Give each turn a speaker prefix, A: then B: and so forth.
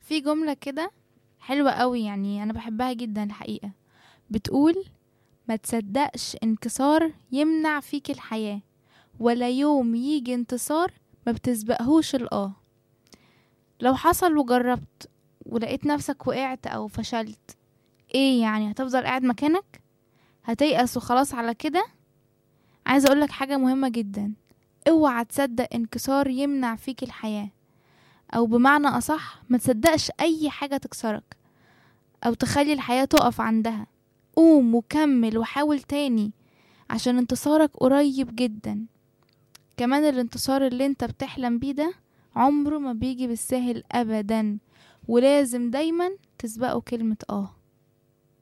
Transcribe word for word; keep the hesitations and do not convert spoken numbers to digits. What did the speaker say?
A: في جملة كده حلوة قوي، يعني أنا بحبها جدا الحقيقة. بتقول: ما تصدقش انكسار يمنع فيك الحياة، ولا يوم يجي انتصار ما بتسبقهوش الآه. لو حصل وجربت ولقيت نفسك وقعت أو فشلت، ايه يعني هتفضل قاعد مكانك؟ هتيأس وخلاص على كده؟ عايزة أقولك حاجة مهمة جدا: اوعى تصدق انكسار يمنع فيك الحياة، أو بمعنى أصح ما تصدقش أي حاجة تكسرك أو تخلي الحياة تقف عندها. قوم وكمل وحاول تاني، عشان انتصارك قريب جدا. كمان الانتصار اللي انت بتحلم بيه ده عمره ما بيجي بالسهل أبدا، ولازم دايما تسبقه كلمة آه.